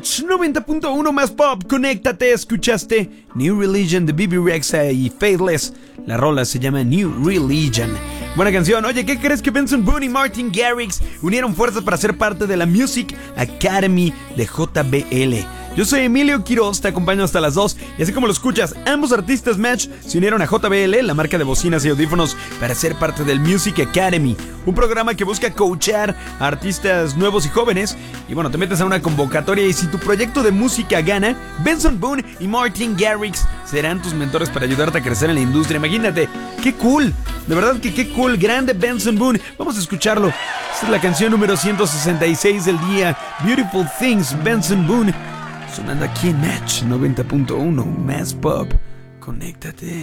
Match 90.1 más pop. Conéctate, escuchaste New Religion de Bibi Rexha y Faithless. La rola se llama New Religion. Buena canción. Oye, ¿qué crees que Benson Boone y Martin Garrix unieron fuerzas para ser parte de la Music Academy de JBL? Yo soy Emilio Quiroz, te acompaño hasta las 2 y así como lo escuchas, ambos artistas Match se unieron a JBL, la marca de bocinas y audífonos, para ser parte del Music Academy, un programa que busca coachar a artistas nuevos y jóvenes. Y bueno, te metes a una convocatoria y si tu proyecto de música gana, Benson Boone y Martin Garrix serán tus mentores para ayudarte a crecer en la industria. Imagínate, qué cool, de verdad que qué cool, grande Benson Boone. Vamos a escucharlo. Esta es la canción número 166 del día, Beautiful Things, Benson Boone. Sonando aquí en Match 90.1 más pop. Conéctate.